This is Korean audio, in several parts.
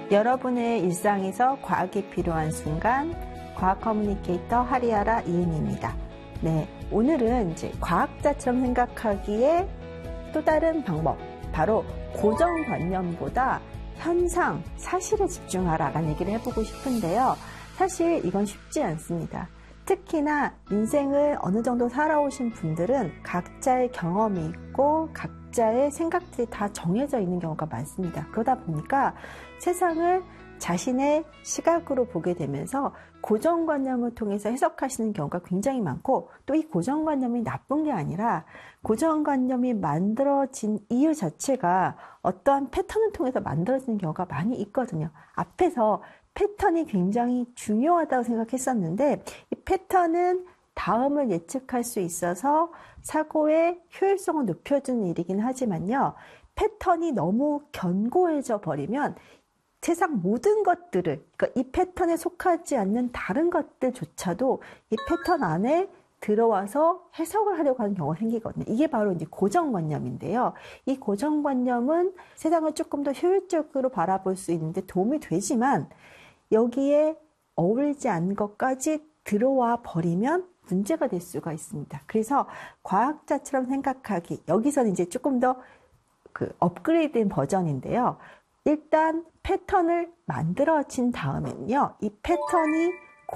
여러분의 일상에서 과학이 필요한 순간, 과학 커뮤니케이터 하리아라 이은희입니다. 네, 오늘은 이제 과학자처럼 생각하기에 또 다른 방법, 바로 고정관념보다 현상, 사실에 집중하라라는 얘기를 해보고 싶은데요. 사실 이건 쉽지 않습니다. 특히나 인생을 어느 정도 살아오신 분들은 각자의 경험이 있고 각자의 생각들이 다 정해져 있는 경우가 많습니다. 그러다 보니까 세상을 자신의 시각으로 보게 되면서 고정관념을 통해서 해석하시는 경우가 굉장히 많고, 또 이 고정관념이 나쁜 게 아니라 고정관념이 만들어진 이유 자체가 어떠한 패턴을 통해서 만들어지는 경우가 많이 있거든요. 앞에서 패턴이 굉장히 중요하다고 생각했었는데, 이 패턴은 다음을 예측할 수 있어서 사고의 효율성을 높여주는 일이긴 하지만요, 패턴이 너무 견고해져 버리면 세상 모든 것들을, 그러니까 이 패턴에 속하지 않는 다른 것들조차도 이 패턴 안에 들어와서 해석을 하려고 하는 경우가 생기거든요. 이게 바로 이제 고정관념인데요. 이 고정관념은 세상을 조금 더 효율적으로 바라볼 수 있는데 도움이 되지만, 여기에 어울리지 않는 것까지 들어와 버리면 문제가 될 수가 있습니다. 그래서 과학자처럼 생각하기, 여기서는 이제 조금 더 업그레이드된 버전인데요. 일단 패턴을 만들어진 다음엔요, 이 패턴이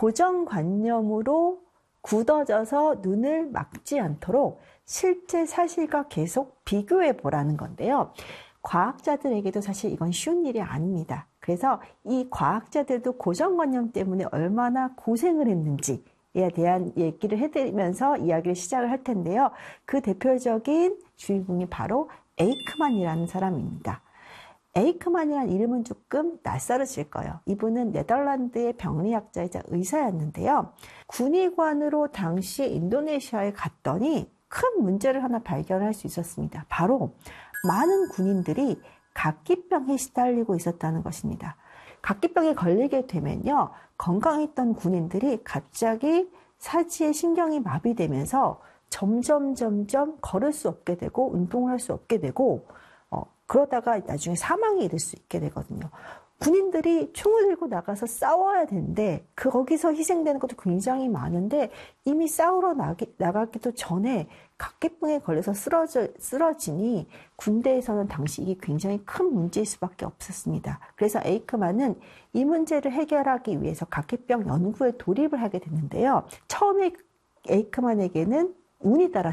고정관념으로 굳어져서 눈을 막지 않도록 실제 사실과 계속 비교해 보라는 건데요. 과학자들에게도 사실 이건 쉬운 일이 아닙니다. 그래서 이 과학자들도 고정관념 때문에 얼마나 고생을 했는지에 대한 얘기를 해드리면서 이야기를 시작을 할 텐데요. 그 대표적인 주인공이 바로 에이크만이라는 사람입니다. 에이크만이라는 이름은 조금 낯설으실 거예요. 이분은 네덜란드의 병리학자이자 의사였는데요. 군의관으로 당시 인도네시아에 갔더니 큰 문제를 하나 발견할 수 있었습니다. 바로 많은 군인들이 각기병에 시달리고 있었다는 것입니다. 각기병에 걸리게 되면요, 건강했던 군인들이 갑자기 사지의 신경이 마비되면서 점점 걸을 수 없게 되고 운동을 할 수 없게 되고, 그러다가 나중에 사망에 이를 수 있게 되거든요. 군인들이 총을 들고 나가서 싸워야 되는데 거기서 희생되는 것도 굉장히 많은데, 이미 싸우러 나가기도 전에 각기병에 걸려서 쓰러지니 군대에서는 당시 이게 굉장히 큰 문제일 수밖에 없었습니다. 그래서 에이크만은 이 문제를 해결하기 위해서 각기병 연구에 돌입을 하게 됐는데요. 처음에 에이크만에게는 운이 따라